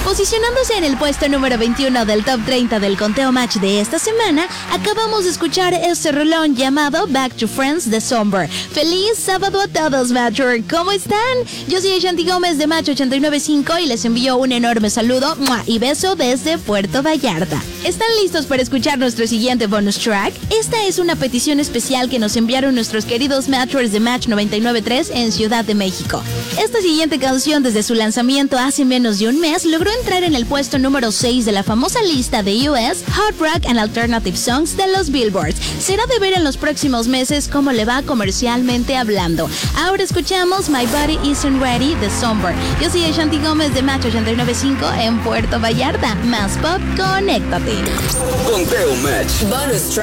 Posicionándose en el puesto número 21 del top 30 del conteo match de esta semana, acabamos de escuchar este rolón llamado Back to Friends de Somber. ¡Feliz sábado a todos, Matcher! ¿Cómo están? Yo soy Ashanti Gómez de Match 895 y les envío un enorme saludo y beso desde Puerto Vallarta. ¿Están listos para escuchar nuestro siguiente bonus track? Esta es una petición especial que nos enviaron nuestros queridos Matchers de Match 993 en Ciudad de México. Esta siguiente canción, desde su lanzamiento hace menos de un mes, logró entrar en el puesto número 6 de la famosa lista de US Hot Rock and Alternative Songs de los Billboards. Será de ver en los próximos meses cómo le va comercialmente hablando. Ahora escuchamos My Body Isn't Ready de Somber. Yo soy Ashanti Gómez de Match 895 en Puerto Vallarta. Más pop, conéctate. Conteo Match. Bonus track.